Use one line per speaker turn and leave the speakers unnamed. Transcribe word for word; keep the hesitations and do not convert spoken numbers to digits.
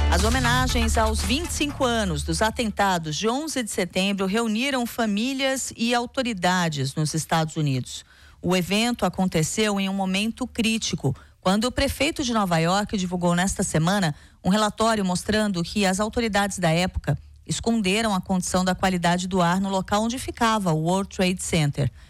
As homenagens aos vinte e cinco anos dos atentados de onze de setembro reuniram famílias e autoridades nos Estados Unidos. O evento aconteceu em um momento crítico, quando o prefeito de Nova York divulgou nesta semana um relatório mostrando que as autoridades da época esconderam a condição da qualidade do ar no local onde ficava o World Trade Center.